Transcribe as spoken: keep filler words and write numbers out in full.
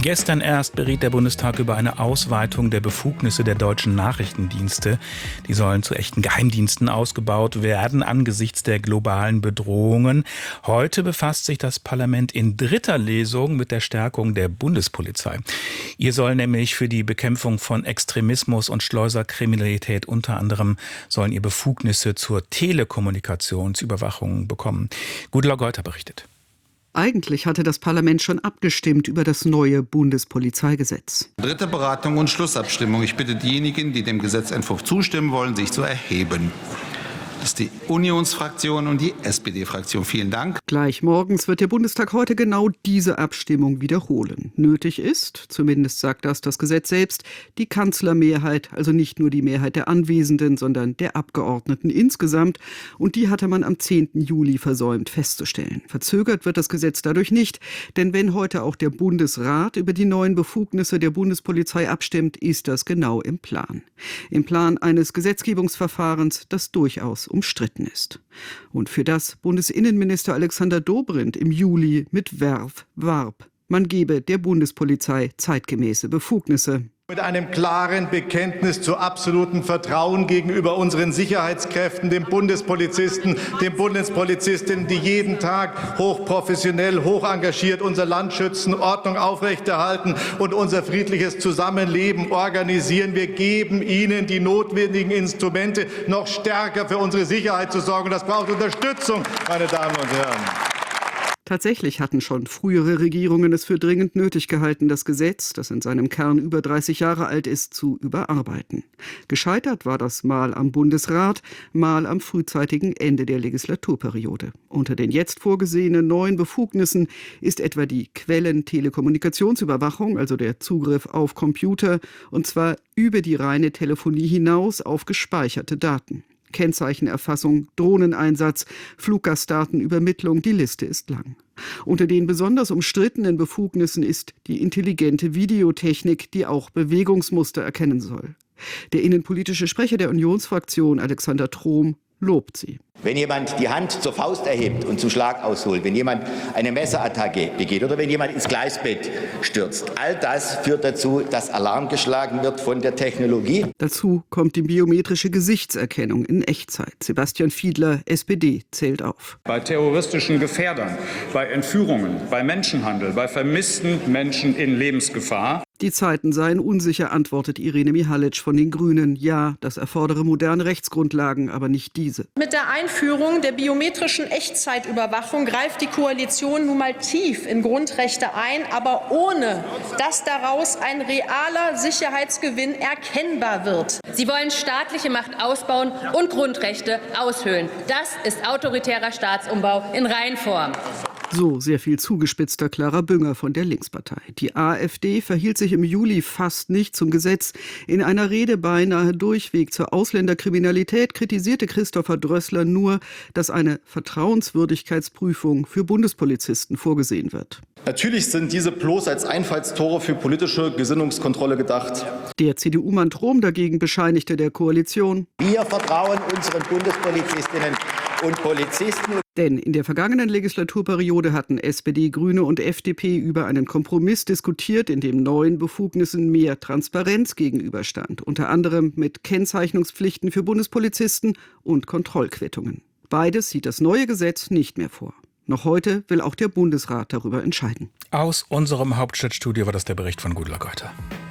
Gestern erst beriet der Bundestag über eine Ausweitung der Befugnisse der deutschen Nachrichtendienste. Die sollen zu echten Geheimdiensten ausgebaut werden angesichts der globalen Bedrohungen. Heute befasst sich das Parlament in dritter Lesung mit der Stärkung der Bundespolizei. Ihr soll nämlich für die Bekämpfung von Extremismus und Schleuserkriminalität unter anderem sollen ihr Befugnisse zur Telekommunikationsüberwachung bekommen. Gudula Geuter berichtet. Eigentlich hatte das Parlament schon abgestimmt über das neue Bundespolizeigesetz. Dritte Beratung und Schlussabstimmung. Ich bitte diejenigen, die dem Gesetzentwurf zustimmen wollen, sich zu erheben. Das ist die Unionsfraktion und die S P D-Fraktion. Vielen Dank. Gleich morgens wird der Bundestag heute genau diese Abstimmung wiederholen. Nötig ist, zumindest sagt das das Gesetz selbst, die Kanzlermehrheit, also nicht nur die Mehrheit der Anwesenden, sondern der Abgeordneten insgesamt. Und die hatte man am zehnten Juli versäumt festzustellen. Verzögert wird das Gesetz dadurch nicht, denn wenn heute auch der Bundesrat über die neuen Befugnisse der Bundespolizei abstimmt, ist das genau im Plan. Im Plan eines Gesetzgebungsverfahrens, das durchaus umstritten ist. Und für das Bundesinnenminister Alexander Dobrindt im Juli mit Verve warb. Man gebe der Bundespolizei zeitgemäße Befugnisse. Mit einem klaren Bekenntnis zu absolutem Vertrauen gegenüber unseren Sicherheitskräften, den Bundespolizisten, den Bundespolizistinnen, die jeden Tag hochprofessionell, hoch engagiert unser Land schützen, Ordnung aufrechterhalten und unser friedliches Zusammenleben organisieren. Wir geben ihnen die notwendigen Instrumente, noch stärker für unsere Sicherheit zu sorgen. Und das braucht Unterstützung, meine Damen und Herren. Tatsächlich hatten schon frühere Regierungen es für dringend nötig gehalten, das Gesetz, das in seinem Kern über dreißig Jahre alt ist, zu überarbeiten. Gescheitert war das mal am Bundesrat, mal am frühzeitigen Ende der Legislaturperiode. Unter den jetzt vorgesehenen neuen Befugnissen ist etwa die Quellen-Telekommunikationsüberwachung, also der Zugriff auf Computer, und zwar über die reine Telefonie hinaus auf gespeicherte Daten. Kennzeichenerfassung, Drohneneinsatz, Fluggastdatenübermittlung, die Liste ist lang. Unter den besonders umstrittenen Befugnissen ist die intelligente Videotechnik, die auch Bewegungsmuster erkennen soll. Der innenpolitische Sprecher der Unionsfraktion, Alexander Trom, lobt sie. Wenn jemand die Hand zur Faust erhebt und zum Schlag ausholt, wenn jemand eine Messerattacke begeht oder wenn jemand ins Gleisbett stürzt, all das führt dazu, dass Alarm geschlagen wird von der Technologie. Dazu kommt die biometrische Gesichtserkennung in Echtzeit. Sebastian Fiedler, S P D, zählt auf. Bei terroristischen Gefährdern, bei Entführungen, bei Menschenhandel, bei vermissten Menschen in Lebensgefahr. Die Zeiten seien unsicher, antwortet Irene Mihalic von den Grünen. Ja, das erfordere moderne Rechtsgrundlagen, aber nicht diese. Mit der Einführung der biometrischen Echtzeitüberwachung greift die Koalition nun mal tief in Grundrechte ein, aber ohne, dass daraus ein realer Sicherheitsgewinn erkennbar wird. Sie wollen staatliche Macht ausbauen und Grundrechte aushöhlen. Das ist autoritärer Staatsumbau in Reinform. So sehr viel zugespitzter Clara Bünger von der Linkspartei. Die AfD verhielt sich im Juli fast nicht zum Gesetz. In einer Rede beinahe durchweg zur Ausländerkriminalität kritisierte Christopher Drössler nur, dass eine Vertrauenswürdigkeitsprüfung für Bundespolizisten vorgesehen wird. Natürlich sind diese bloß als Einfallstore für politische Gesinnungskontrolle gedacht. Der C D U-Mann Trom dagegen bescheinigte der Koalition: Wir vertrauen unseren Bundespolizistinnen und Polizisten. Denn in der vergangenen Legislaturperiode hatten S P D, Grüne und F D P über einen Kompromiss diskutiert, in dem neuen Befugnissen mehr Transparenz gegenüberstand, unter anderem mit Kennzeichnungspflichten für Bundespolizisten und Kontrollquittungen. Beides sieht das neue Gesetz nicht mehr vor. Noch heute will auch der Bundesrat darüber entscheiden. Aus unserem Hauptstadtstudio war das der Bericht von Gudula Geuter.